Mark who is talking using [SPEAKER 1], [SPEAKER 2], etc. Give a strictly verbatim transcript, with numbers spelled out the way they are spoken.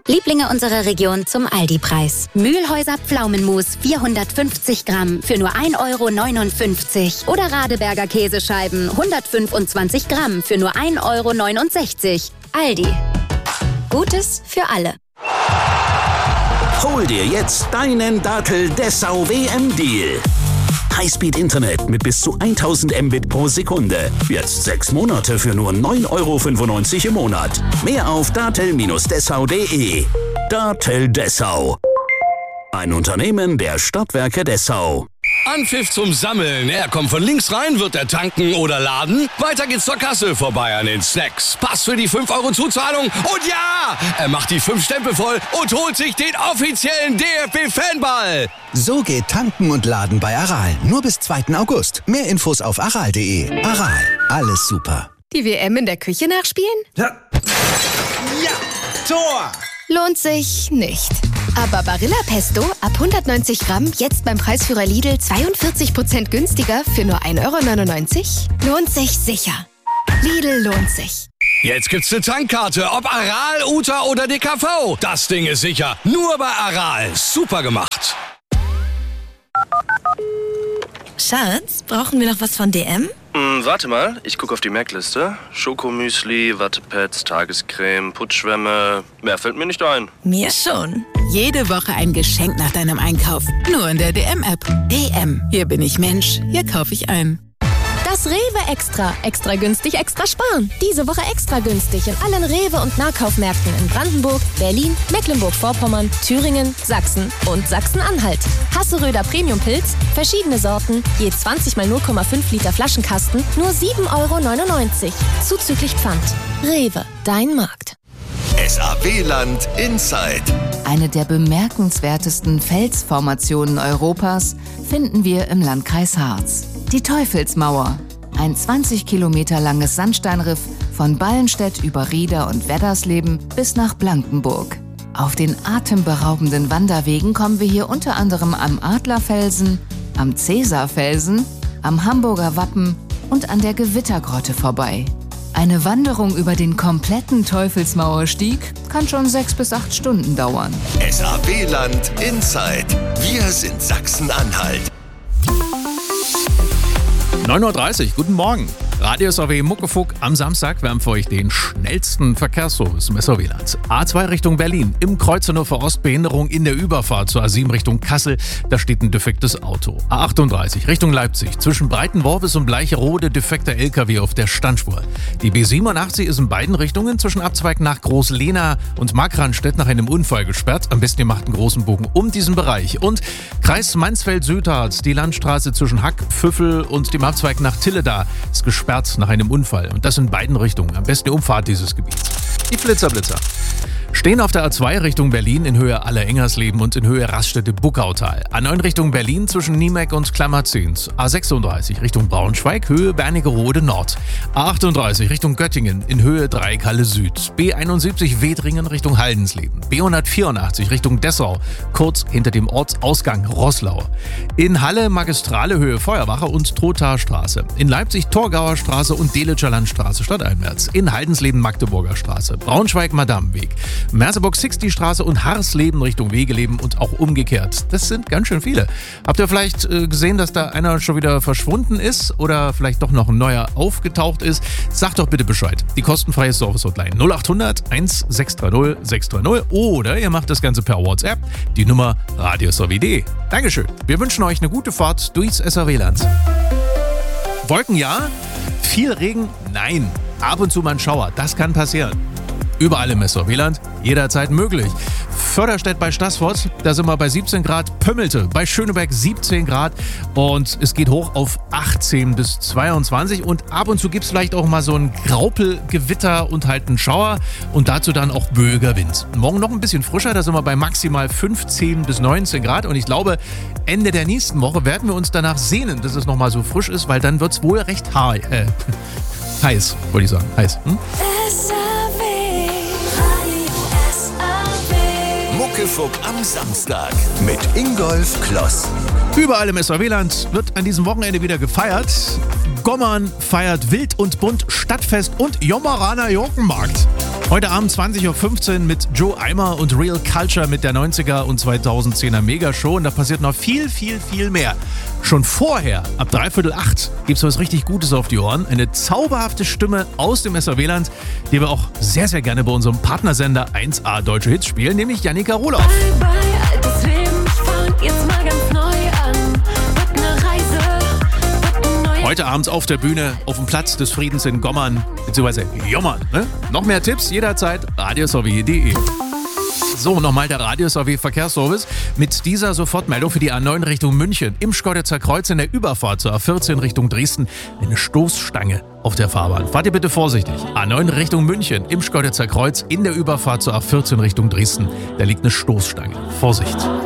[SPEAKER 1] Lieblinge unserer Region zum Aldi-Preis. Mühlhäuser Pflaumenmus vierhundertfünfzig Gramm für nur ein Euro neunundfünfzig. Oder Radeberger Käsescheiben hundertfünfundzwanzig Gramm für nur ein Euro neunundsechzig. Aldi. Gutes für alle.
[SPEAKER 2] Hol dir jetzt deinen Datel Dessau W M-Deal. Highspeed-Internet mit bis zu tausend Mbit pro Sekunde. Jetzt sechs Monate für nur neun Euro fünfundneunzig im Monat. Mehr auf datel Dessau punkt de. Datel Dessau. Ein Unternehmen der Stadtwerke Dessau.
[SPEAKER 3] Anpfiff zum Sammeln. Er kommt von links rein, wird er tanken oder laden. Weiter geht's zur Kasse, vorbei an den Snacks. Pass für die fünf Euro Zuzahlung. Und ja, er macht die fünf Stempel voll und holt sich den offiziellen D F B-Fanball.
[SPEAKER 4] So geht Tanken und Laden bei Aral. Nur bis zweiten August. Mehr Infos auf aral punkt de. Aral, alles super.
[SPEAKER 5] Die W M in der Küche nachspielen?
[SPEAKER 6] Ja. Ja, Tor!
[SPEAKER 5] Lohnt sich nicht. Aber Barilla Pesto ab hundertneunzig Gramm jetzt beim Preisführer Lidl zweiundvierzig Prozent günstiger für nur ein Euro neunundneunzig? Lohnt sich sicher. Lidl lohnt sich.
[SPEAKER 3] Jetzt gibt's eine Tankkarte, ob Aral, Uta oder D K V. Das Ding ist sicher. Nur bei Aral. Super gemacht.
[SPEAKER 7] Schatz, brauchen wir noch was von D M?
[SPEAKER 8] Hm, warte mal, ich gucke auf die Merkliste. Schokomüsli, Wattepads, Tagescreme, Putzschwämme. Mehr fällt mir nicht ein.
[SPEAKER 7] Mir schon.
[SPEAKER 9] Jede Woche ein Geschenk nach deinem Einkauf. Nur in der D M-App. D M. Hier bin ich Mensch. Hier kaufe ich ein.
[SPEAKER 10] Das Rewe Extra. Extra günstig, extra sparen. Diese Woche extra günstig in allen Rewe- und Nahkaufmärkten in Brandenburg, Berlin, Mecklenburg-Vorpommern, Thüringen, Sachsen und Sachsen-Anhalt. Hasseröder Premium-Pilz, verschiedene Sorten, je zwanzig mal null Komma fünf Liter Flaschenkasten, nur sieben Euro neunundneunzig. Zuzüglich Pfand. Rewe, dein Markt.
[SPEAKER 11] S A W-Land Inside.
[SPEAKER 12] Eine der bemerkenswertesten Felsformationen Europas finden wir im Landkreis Harz. Die Teufelsmauer, ein zwanzig Kilometer langes Sandsteinriff von Ballenstedt über Rieder und Weddersleben bis nach Blankenburg. Auf den atemberaubenden Wanderwegen kommen wir hier unter anderem am Adlerfelsen, am Cäsarfelsen, am Hamburger Wappen und an der Gewittergrotte vorbei. Eine Wanderung über den kompletten Teufelsmauerstieg kann schon sechs bis acht Stunden dauern.
[SPEAKER 11] S A W-Land Inside. Wir sind Sachsen-Anhalt.
[SPEAKER 13] neun Uhr dreißig, guten Morgen. Radio S A W Muckefuck am Samstag. Wir haben für euch den schnellsten Verkehrsservice im S A W-Land. A zwei Richtung Berlin. Im Kreuzneufer Ost Behinderung in der Überfahrt zur A sieben Richtung Kassel. Da steht ein defektes Auto. A achtunddreißig Richtung Leipzig. Zwischen Breitenworpes und Bleicherode defekter L K W auf der Standspur. Die B siebenundachtzig ist in beiden Richtungen zwischen Abzweig nach Groß-Lehna und Markranstädt nach einem Unfall gesperrt. Am besten ihr macht einen großen Bogen um diesen Bereich. Und Kreis Mansfeld-Südharz. Die Landstraße zwischen Hack, Pfüffel und dem Abzweig nach Tilleda ist gesperrt nach einem Unfall. Und das in beiden Richtungen. Am besten die Umfahrt dieses Gebiets. Die Flitzerblitzer stehen auf der A zwei Richtung Berlin in Höhe Aller-Engersleben und in Höhe Raststätte-Buckautal. A neun Richtung Berlin zwischen Niemeck und Klammerzehns. A sechsunddreißig Richtung Braunschweig, Höhe Bernigerode Nord. A achtunddreißig Richtung Göttingen in Höhe Dreieckhalle Süd. B einundsiebzig Wedringen Richtung Haldensleben. B hundertvierundachtzig Richtung Dessau, kurz hinter dem Ortsausgang Roßlau. In Halle Magistrale Höhe Feuerwache und Trotharstraße. In Leipzig Torgauer Straße und Delitscher Landstraße stadteinwärts. In Haldensleben Magdeburger Straße. Braunschweig Madameweg. Merseburg sechzig Straße und Harsleben Richtung Wegeleben und auch umgekehrt. Das sind ganz schön viele. Habt ihr vielleicht äh, gesehen, dass da einer schon wieder verschwunden ist oder vielleicht doch noch ein neuer aufgetaucht ist? Sagt doch bitte Bescheid. Die kostenfreie Service-Hotline null achthundert eins sechs drei null sechs drei null oder ihr macht das Ganze per WhatsApp. Die Nummer radio s a w punkt de. Dankeschön. Wir wünschen euch eine gute Fahrt durchs S A W-Land. Wolken ja, viel Regen nein. Ab und zu mal ein Schauer, das kann passieren. Überall im S A W-Land, jederzeit möglich. Förderstedt bei Staßfurt, da sind wir bei siebzehn Grad. Pömmelte bei Schöneberg siebzehn Grad und es geht hoch auf achtzehn bis zweiundzwanzig und ab und zu gibt es vielleicht auch mal so ein Graupelgewitter und halt einen Schauer und dazu dann auch böiger Wind. Morgen noch ein bisschen frischer, da sind wir bei maximal fünfzehn bis neunzehn Grad und ich glaube, Ende der nächsten Woche werden wir uns danach sehnen, dass es nochmal so frisch ist, weil dann wird es wohl recht ha- äh, heiß, wollte ich sagen. Heiß. Hm?
[SPEAKER 11] Muckefuck am Samstag mit Ingolf Kloss.
[SPEAKER 13] Überall im S A W-Land wird an diesem Wochenende wieder gefeiert. Gommern feiert Wild und Bunt Stadtfest und Jommeraner Jockenmarkt. Heute Abend zwanzig Uhr fünfzehn mit Joe Eimer und Real Culture mit der neunziger und zweitausendzehner Megashow. Und da passiert noch viel, viel, viel mehr. Schon vorher, ab dreiviertel acht, gibt's was richtig Gutes auf die Ohren. Eine zauberhafte Stimme aus dem S R W-Land, die wir auch sehr, sehr gerne bei unserem Partnersender eins A Deutsche Hits spielen, nämlich Jannika Rohloff.
[SPEAKER 14] Bye, bye, altes Leben, ich fang jetzt mal ganz neu an. Wird ne Reise, wird ein neuer...
[SPEAKER 13] Heute abends auf der Bühne, auf dem Platz des Friedens in Gommern, beziehungsweise Jommern. Ne? Noch mehr Tipps jederzeit, radios w punkt de. So, nochmal der radios w Verkehrsservice mit dieser Sofortmeldung für die A neun Richtung München. Im Schkeuditzer Kreuz in der Überfahrt zur A vierzehn Richtung Dresden eine Stoßstange auf der Fahrbahn. Fahrt ihr bitte vorsichtig. A neun Richtung München im Schkeuditzer Kreuz in der Überfahrt zur A vierzehn Richtung Dresden. Da liegt eine Stoßstange. Vorsicht.